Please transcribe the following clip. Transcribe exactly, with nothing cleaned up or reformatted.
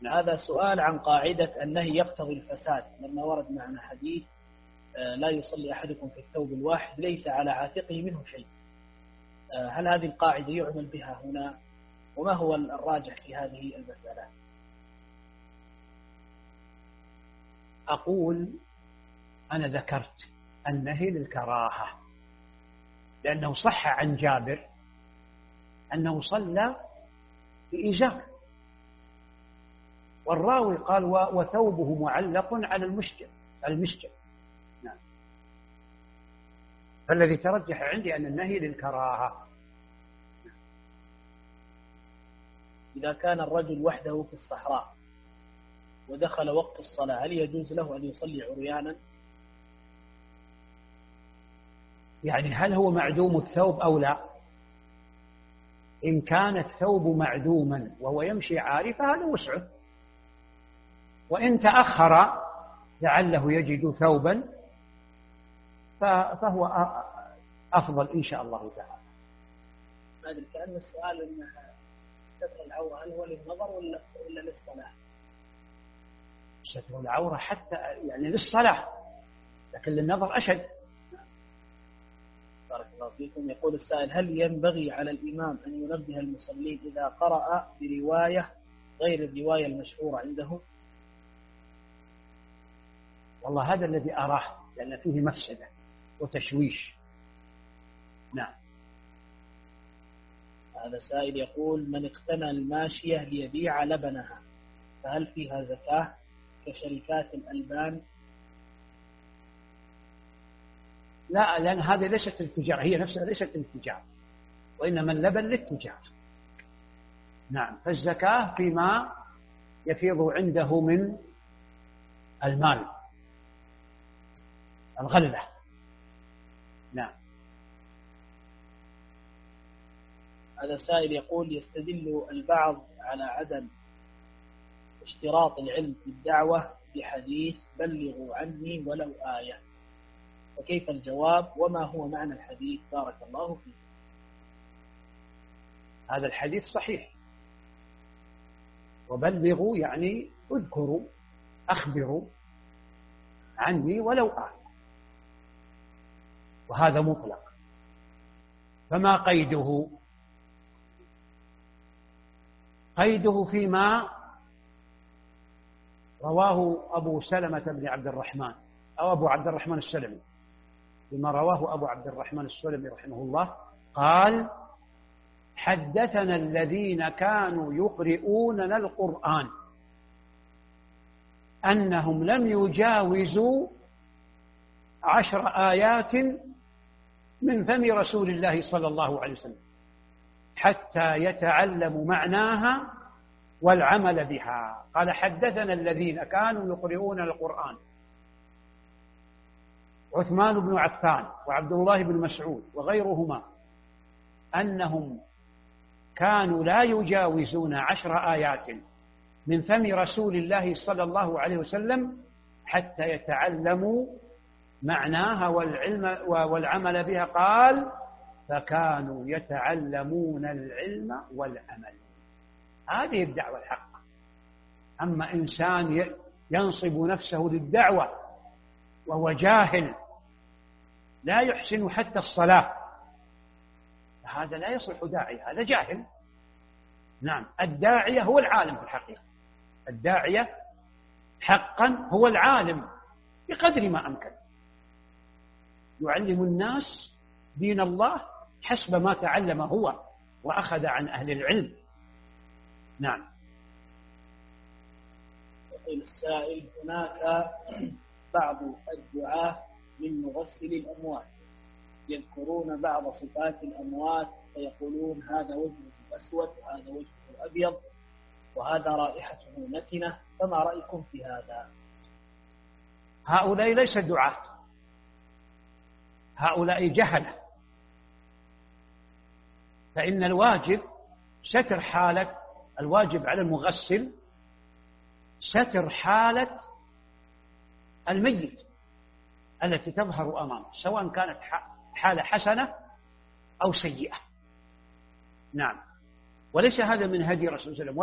هذا سؤال عن قاعدة النهي يقتضي الفساد، لما ورد معنا حديث لا يصلي أحدكم في الثوب الواحد ليس على عاتقه منه شيء. هل هذه القاعدة يعمل بها هنا؟ وما هو الراجح في هذه المسألة؟ أقول أنا ذكرت النهي للكراهة، لأنه صح عن جابر أنه صلى بإزار، والراوي قال وثوبه معلق على المشجع المشجع نعم. فالذي ترجح عندي أن النهي للكراهة. إذا كان الرجل وحده في الصحراء ودخل وقت الصلاة هل يجوز له أن يصلي عريانا؟ يعني هل هو معدوم الثوب أو لا؟ إن كان الثوب معدوما وهو يمشي عاري فهذا وسعه، وإن تأخر لعله يجد ثوبا فهو أفضل إن شاء الله تعالى. ما أدري، كأن السؤال أن ستر العورة هل هو للنظر ولا ولا للصلاة؟ ستر العورة حتى يعني للصلاة، لكن للنظر أشد. بارك الله فيكم. يقول السائل هل ينبغي على الإمام أن ينبه المصلين إذا قرأ برواية غير الرواية المشهورة عنده؟ والله هذا الذي أراه، لأن فيه مفسدة وتشويش. نعم. هذا سائل يقول من اقتنى الماشية ليبيع لبنها فهل فيها زكاة كشركات الألبان؟ لا، لأن هذه ليست التجارة، هي نفسها ليست التجارة، وإنما اللبن للتجارة. نعم. فالزكاة فيما يفيض عنده من المال الغلة. نعم. هذا سائل يقول يستدل البعض على عدم اشتراط العلم في الدعوة بحديث بلغوا عني ولو آية، فكيف الجواب وما هو معنى الحديث؟ بارك الله فيك. هذا الحديث صحيح، وبلغوا يعني اذكروا أخبروا عني ولو آية، وهذا مطلق. فما قيده؟ قيده فيما رواه أبو سلمة بن عبد الرحمن أو أبو عبد الرحمن السلمي، فيما رواه أبو عبد الرحمن السلمي رحمه الله قال حدثنا الذين كانوا يقرؤوننا القرآن أنهم لم يجاوزوا عشر آيات من فم رسول الله صلى الله عليه وسلم حتى يتعلموا معناها والعمل بها. قال حدثنا الذين كانوا يقرؤون القرآن عثمان بن عفان وعبد الله بن مسعود وغيرهما أنهم كانوا لا يجاوزون عشر آيات من فم رسول الله صلى الله عليه وسلم حتى يتعلموا معناها والعلم والعمل بها. قال فكانوا يتعلمون العلم والعمل. هذه الدعوة الحقة. أما إنسان ينصب نفسه للدعوة وهو جاهل لا يحسن حتى الصلاة، هذا لا يصلح داعية، هذا جاهل. نعم. الداعية هو العالم في الحقيقة، الداعية حقا هو العالم بقدر ما أمكن، يعلم الناس دين الله حسب ما تعلم هو وأخذ عن أهل العلم. نعم. يقول السائل هناك بعض الدعاة من مغسل الأموات يذكرون بعض صفات الأموات فيقولون هذا وجهه أسود وهذا وجهه أبيض وهذا رائحته نتنة، فما رأيكم في هذا؟ هؤلاء ليس دعاة، هؤلاء جهلة. فإن الواجب ستر حالة، الواجب على المغسل ستر حالة الميت التي تظهر أمامه سواء كانت حالة حسنة أو سيئة. نعم. وليس هذا من هدي رسول الله صلى الله عليه وسلم.